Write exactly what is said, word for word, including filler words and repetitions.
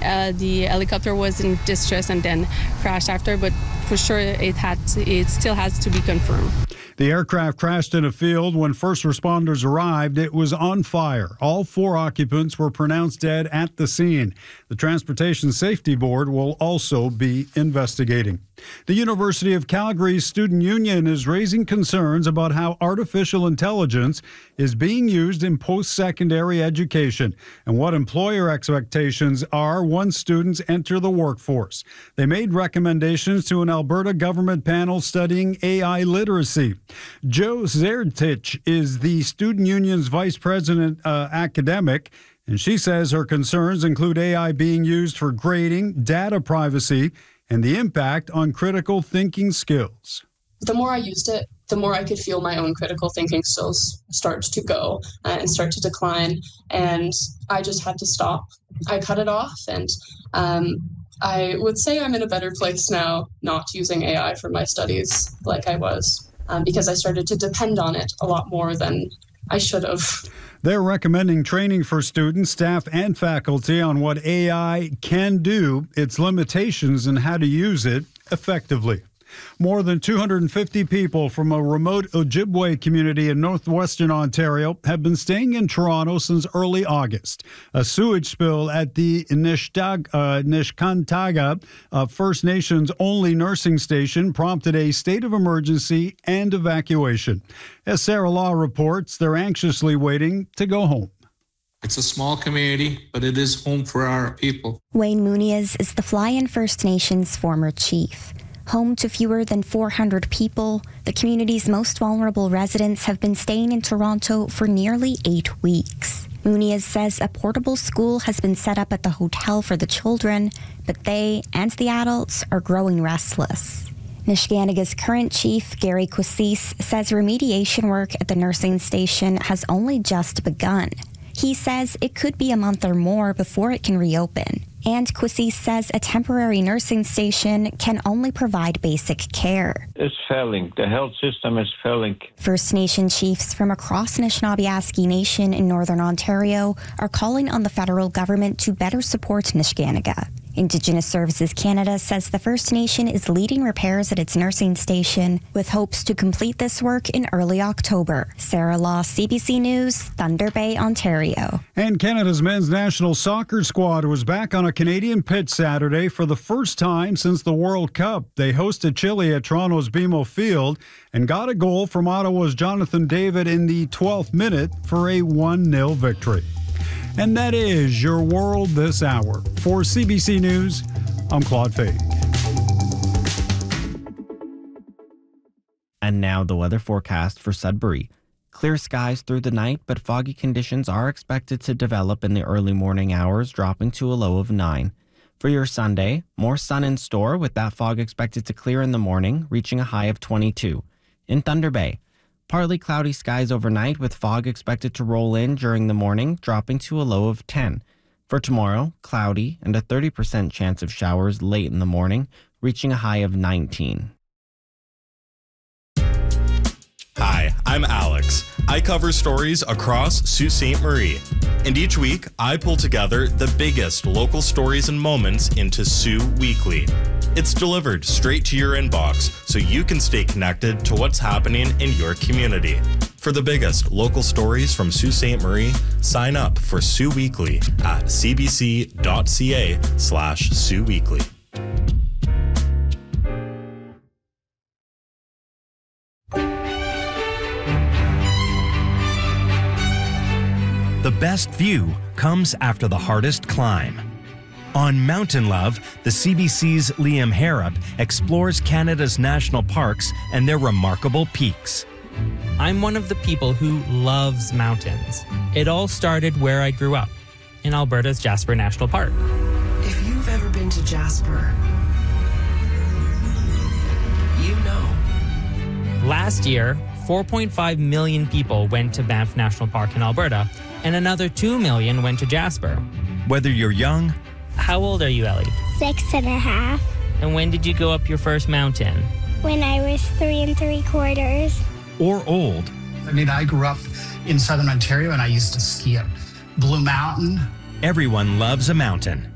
uh, the helicopter was in distress and then crashed after, but for sure it had to, it still has to be confirmed. The aircraft crashed in a field. When first responders arrived, it was on fire. All four occupants were pronounced dead at the scene. The Transportation Safety Board will also be investigating. The University of Calgary's Student Union is raising concerns about how artificial intelligence is being used in post-secondary education and what employer expectations are once students enter the workforce. They made recommendations to an Alberta government panel studying A I literacy. Jo Zerdich is the Student Union's vice president uh, academic, and she says her concerns include A I being used for grading, data privacy, and the impact on critical thinking skills. The more I used it, the more I could feel my own critical thinking skills start to go uh, and start to decline. And I just had to stop. I cut it off. And um, I would say I'm in a better place now not using A I for my studies like I was, um, because I started to depend on it a lot more than I should have. They're recommending training for students, staff, and faculty on what A I can do, its limitations, and how to use it effectively. More than two hundred fifty people from a remote Ojibwe community in northwestern Ontario have been staying in Toronto since early August. A sewage spill at the Nishtag, uh, Nishkantaga uh, First Nations only nursing station prompted a state of emergency and evacuation. As Sarah Law reports, they're anxiously waiting to go home. It's a small community, but it is home for our people. Wayne Muniz is the Flyin First Nations former chief. Home to fewer than four hundred people, the community's most vulnerable residents have been staying in Toronto for nearly eight weeks. Muniz says a portable school has been set up at the hotel for the children, but they and the adults are growing restless. Niskanaga's current chief, Gary Quassis, says remediation work at the nursing station has only just begun. He says it could be a month or more before it can reopen. And Quassis says a temporary nursing station can only provide basic care. It's failing. The health system is failing. First Nation chiefs from across Anishinaabe Nation in Northern Ontario are calling on the federal government to better support Nishkanaga. Indigenous Services Canada says the First Nation is leading repairs at its nursing station with hopes to complete this work in early October. Sarah Law, C B C News, Thunder Bay, Ontario. And Canada's men's national soccer squad was back on a Canadian pitch Saturday for the first time since the World Cup. They hosted Chile at Toronto's B M O Field and got a goal from Ottawa's Jonathan David in the twelfth minute for a one nil victory. And that is your world this hour. For C B C News, I'm Claude Fay. And now the weather forecast for Sudbury. Clear skies through the night, but foggy conditions are expected to develop in the early morning hours, dropping to a low of nine. For your Sunday, more sun in store, with that fog expected to clear in the morning, reaching a high of twenty-two. In Thunder Bay, partly cloudy skies overnight with fog expected to roll in during the morning, dropping to a low of ten. For tomorrow, cloudy and a thirty percent chance of showers late in the morning, reaching a high of nineteen. Hi, I'm Alex. I cover stories across Sault Ste. Marie. And each week, I pull together the biggest local stories and moments into Soo Weekly. It's delivered straight to your inbox so you can stay connected to what's happening in your community. For the biggest local stories from Sault Ste. Marie, sign up for Soo Weekly at cbc.ca slash Soo Weekly. The best view comes after the hardest climb. On Mountain Love, the C B C's Liam Harrop explores Canada's national parks and their remarkable peaks. I'm one of the people who loves mountains. It all started where I grew up, in Alberta's Jasper National Park. If you've ever been to Jasper, you know. Last year, four point five million people went to Banff National Park in Alberta, and another two million went to Jasper. Whether you're young... How old are you, Ellie? Six and a half. And when did you go up your first mountain? When I was three and three quarters. Or old. I mean, I grew up in southern Ontario and I used to ski at Blue Mountain. Everyone loves a mountain.